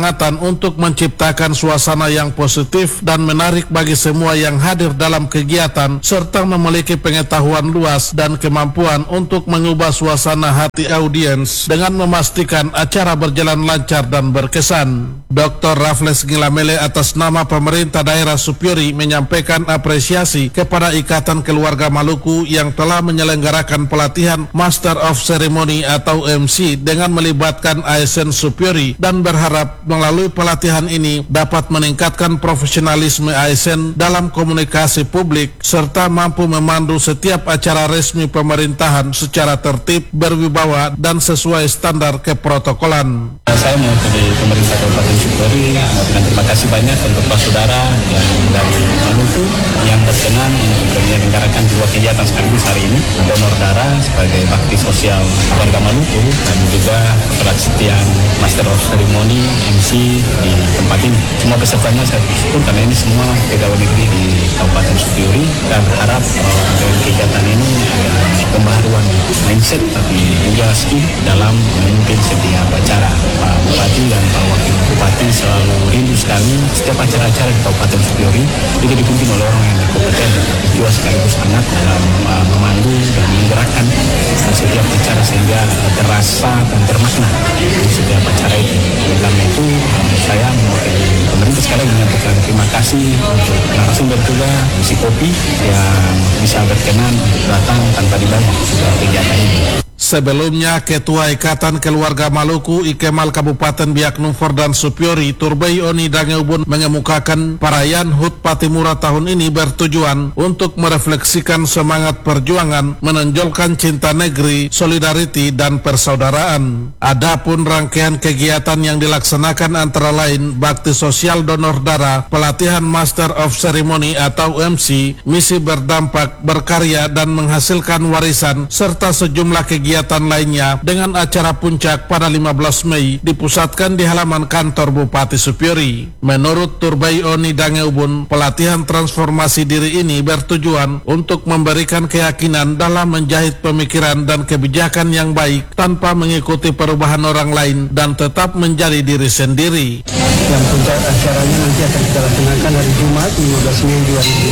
kesepakatan untuk menciptakan suasana yang positif dan menarik bagi semua yang hadir dalam kegiatan, serta memiliki pengetahuan luas dan kemampuan untuk mengubah suasana hati audiens dengan memastikan acara berjalan lancar dan berkesan. Dr. Raffles Gilamele atas nama pemerintah daerah Supyori menyampaikan apresiasi kepada Ikatan Keluarga Maluku yang telah menyelenggarakan pelatihan Master of Ceremony atau MC dengan melibatkan ASN Supyori dan berharap melalui pelatihan ini dapat meningkatkan profesionalisme ASN dalam komunikasi publik serta mampu memandu setiap acara resmi pemerintahan secara tertib, berwibawa dan sesuai standar keprotokolan. Saya mewakili pemerintah Kabupaten Supyori mengucapkan terima kasih banyak untuk para saudara yang dari Maluku yang berkenan untuk menyelenggarakan dua kegiatan sekaligus hari ini, donor darah sebagai bakti sosial warga Maluku dan juga pelatihan Master of Ceremony MC di tempat ini. Semua pesertanya saya bersyukur karena ini semua pegawai negeri di Kabupaten Supyori dan berharap dengan kegiatan ini ada pembaharuan mindset tapi juga skill dalam memimpin setiap acara. Pak Bupati dan Pak Wakil Bupati selalu rindu sekali setiap acara-acara di Kabupaten Supyori itu dipimpin oleh orang yang berkompeten juga sekaligus hangat dalam memandu dan menggerakkan setiap acara sehingga terasa dan termakna di setiap acara itu. Karena itu saya mewakili pemerintah sekali menyampaikan terima kasih untuk narasumber juga isi kopi yang bisa berkenan untuk datang tanpa dibayar dalam kegiatan ini. Sebelumnya, Ketua Ikatan Keluarga Maluku Ikemal Kabupaten Biak Numfor dan Supyori Turbay Oni Dangeubun mengemukakan perayaan HUT Patimura tahun ini bertujuan untuk merefleksikan semangat perjuangan, menonjolkan cinta negeri, solidariti dan persaudaraan. Adapun rangkaian kegiatan yang dilaksanakan antara lain bakti sosial donor darah, pelatihan Master of Ceremony atau MC, misi berdampak, berkarya dan menghasilkan warisan serta sejumlah kegiatan lainnya dengan acara puncak pada 15 Mei dipusatkan di halaman kantor Bupati Supyori. Menurut Turbay Oni Dangeubun, pelatihan transformasi diri ini bertujuan untuk memberikan keyakinan dalam menjahit pemikiran dan kebijakan yang baik tanpa mengikuti perubahan orang lain dan tetap menjadi diri sendiri. Yang puncak acaranya nanti akan kita laksanakan hari Jumat 15 Mei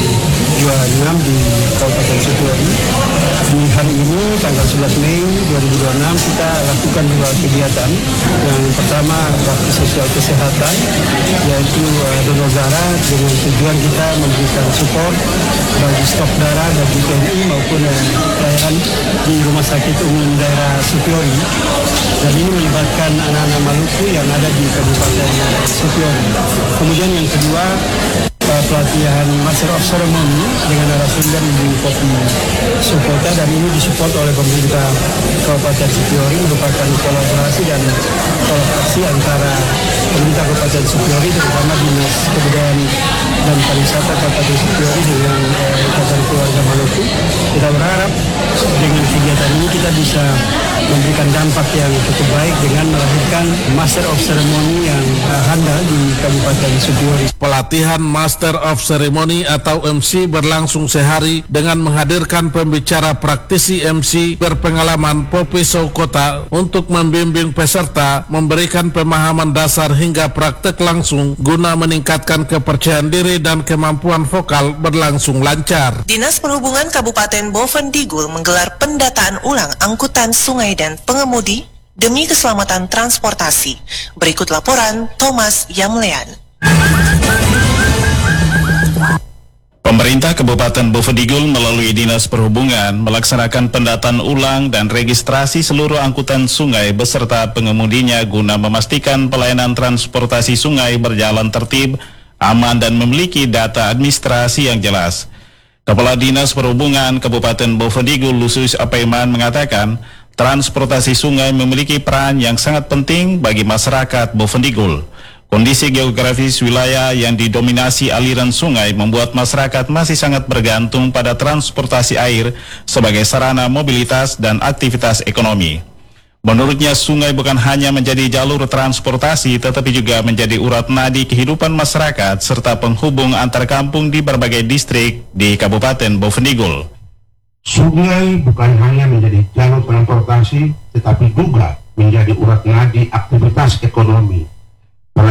2026 di Kabupaten Supyori. Di hari ini tanggal 11 Mei 2026 kita lakukan dua kegiatan. Yang pertama bakti sosial kesehatan, yaitu donor darah dengan tujuan kita memberikan support bagi stok darah bagi TNI maupun pelayanan di Rumah Sakit Umum Daerah Supyori. Dan ini melibatkan anak-anak Maluku yang ada di Kabupaten Supyori. Kemudian yang kedua, pelatihan Master of Ceremony dengan narasumber Ibu Kopi Sukota, dan ini disupport oleh pemerintah Kabupaten Supyori, merupakan kolaborasi dan kolaborasi antara pemerintah Kabupaten Supyori terutama Dinas Kebudayaan dan Pariwisata Kabupaten Supyori dengan Ikatan Keluarga Maluku. Kita berharap dengan kegiatan ini kita bisa memberikan dampak yang cukup baik dengan melahirkan Master of Ceremony yang handal di Kabupaten Supyori. Pelatihan Master of Ceremony atau MC berlangsung sehari dengan menghadirkan pembicara praktisi MC berpengalaman Popi Sukota untuk membimbing peserta, memberikan pemahaman dasar hingga praktek langsung guna meningkatkan kepercayaan diri dan kemampuan vokal berlangsung lancar. Dinas Perhubungan Kabupaten Bovendigul menggelar pendataan ulang angkutan sungai dan pengemudi demi keselamatan transportasi. Berikut laporan Thomas Yamlean. Pemerintah Kabupaten Bovendigul melalui Dinas Perhubungan melaksanakan pendataan ulang dan registrasi seluruh angkutan sungai beserta pengemudinya guna memastikan pelayanan transportasi sungai berjalan tertib, aman dan memiliki data administrasi yang jelas. Kepala Dinas Perhubungan Kabupaten Bovendigul Lusius Apaiman mengatakan, transportasi sungai memiliki peran yang sangat penting bagi masyarakat Bovendigul. Kondisi geografis wilayah yang didominasi aliran sungai membuat masyarakat masih sangat bergantung pada transportasi air sebagai sarana mobilitas dan aktivitas ekonomi. Menurutnya, sungai bukan hanya menjadi jalur transportasi tetapi juga menjadi urat nadi kehidupan masyarakat serta penghubung antar kampung di berbagai distrik di Kabupaten Bovendigul. Sungai bukan hanya menjadi jalur transportasi tetapi juga menjadi urat nadi aktivitas ekonomi. Pelayanan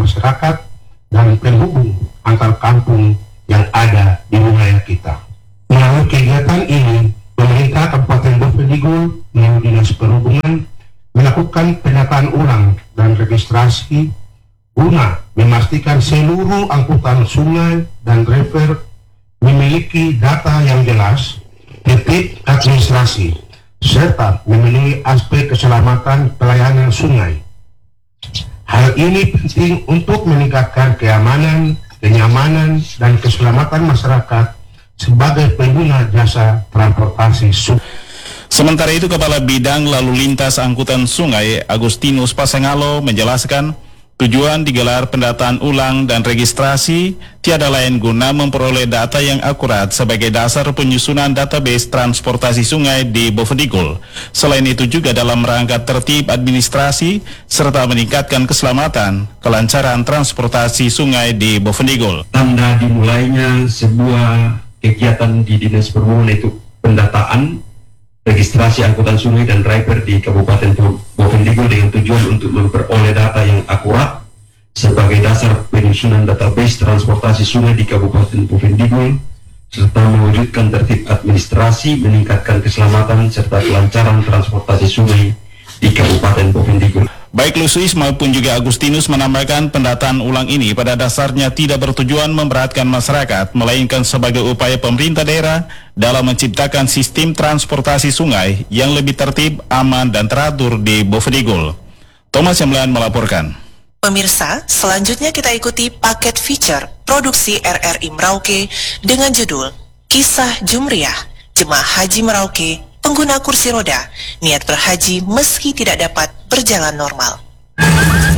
masyarakat dan penghubung antar kampung yang ada di wilayah kita. Melalui kegiatan ini, pemerintah Kabupaten Bovendigul melalui Dinas Perhubungan melakukan pendataan ulang dan registrasi guna memastikan seluruh angkutan sungai dan river memiliki data yang jelas, tertib administrasi, serta memenuhi aspek keselamatan pelayanan sungai. Hal ini penting untuk meningkatkan keamanan, kenyamanan, dan keselamatan masyarakat sebagai pengguna jasa transportasi sungai. Sementara itu, Kepala Bidang Lalu Lintas Angkutan Sungai Agustinus Pasangalo menjelaskan tujuan digelar pendataan ulang dan registrasi tiada lain guna memperoleh data yang akurat sebagai dasar penyusunan database transportasi sungai di Bovendigul. Selain itu juga dalam rangka tertib administrasi serta meningkatkan keselamatan, kelancaran transportasi sungai di Bovendigul. Tanda dimulainya sebuah kegiatan di Dinas Perhubungan itu pendataan registrasi angkutan sungai dan river di Kabupaten Bovendigul dengan tujuan untuk memperoleh data yang akurat sebagai dasar penyusunan database transportasi sungai di Kabupaten Bovendigul serta mewujudkan tertib administrasi, meningkatkan keselamatan serta kelancaran transportasi sungai di Kabupaten Bovendigul. Baik Lusius maupun juga Agustinus menambahkan pendataan ulang ini pada dasarnya tidak bertujuan memberatkan masyarakat, melainkan sebagai upaya pemerintah daerah dalam menciptakan sistem transportasi sungai yang lebih tertib, aman, dan teratur di Bovendigul. Thomas Yamlan melaporkan. Pemirsa, selanjutnya kita ikuti paket feature produksi RRI Merauke dengan judul Kisah Jumriah, Jemaah Haji Merauke, pengguna kursi roda, niat berhaji meski tidak dapat berjalan normal.